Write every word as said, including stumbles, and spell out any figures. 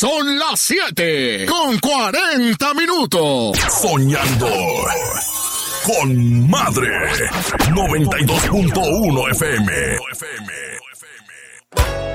Son las siete con cuarenta minutos. Soñando con Madre. noventa y dos punto uno F M.